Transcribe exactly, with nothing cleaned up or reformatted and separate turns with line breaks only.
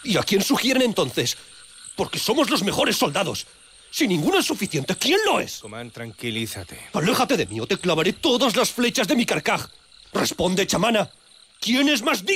¿Y a quién sugieren entonces? Porque somos los mejores soldados. Si ninguno es suficiente, ¿quién lo es?
Comán, tranquilízate.
Aléjate de mí o te clavaré todas las flechas de mi carcaj. Responde, chamana. ¿Quién es más digno?